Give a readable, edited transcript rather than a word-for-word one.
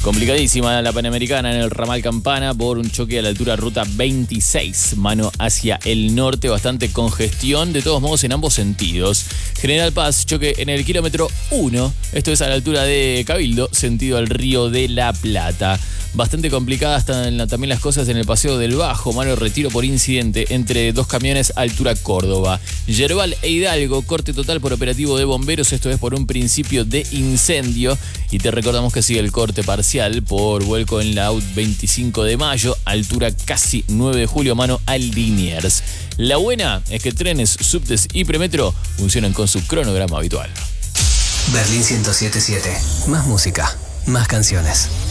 Complicadísima la Panamericana en el ramal Campana por un choque a la altura ruta 26, mano hacia el norte, bastante congestión, de todos modos en ambos sentidos. General Paz, choque en el kilómetro 1, esto es a la altura de Cabildo, sentido al Río de la Plata. Bastante complicadas también las cosas en el Paseo del Bajo, mano retiro por incidente entre dos camiones altura Córdoba. Yerbal e Hidalgo, corte total por operativo de bomberos, esto es por un principio de incendio. Y te recordamos que sigue el corte parcial por vuelco en la 25 de mayo, altura casi 9 de julio, mano a Liniers. La buena es que trenes, subtes y premetro funcionan con su cronograma habitual. Berlín 107.7. Más música, más canciones.